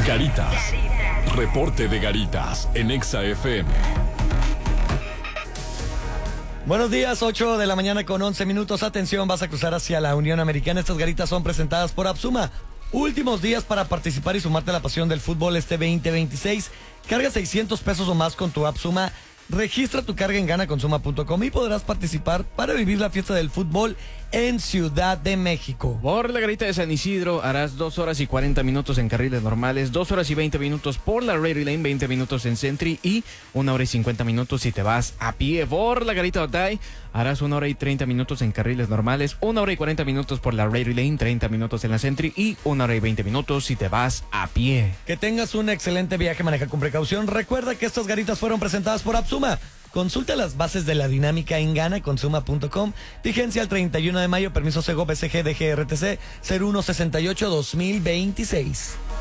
Garitas. Reporte de Garitas en Exa FM. Buenos días, 8 de la mañana con 11 minutos. Atención, vas a cruzar hacia la Unión Americana. Estas garitas son presentadas por Absuma. Últimos días para participar y sumarte a la pasión del fútbol este 2026. Carga 600 pesos o más con tu Absuma. Registra tu carga en ganaconsuma.com y podrás participar para vivir la fiesta del fútbol en Ciudad de México. Por la garita de San Isidro harás 2 horas y 40 minutos en carriles normales, 2 horas y 20 minutos por la Rairy Lane, 20 minutos en Sentry y 1 hora y 50 minutos si te vas a pie. Por la garita de Otay harás 1 hora y 30 minutos en carriles normales, 1 hora y 40 minutos por la Rairy Lane, 30 minutos en la Sentry y 1 hora y 20 minutos si te vas a pie. Que tengas un excelente viaje, maneja con precaución. Recuerda que estas garitas fueron presentadas por Absuma. Consulta las bases de la dinámica en ganaconsuma.com. Vigencia el 31 de mayo. Permiso Segov SG DGRTC 0168-2026.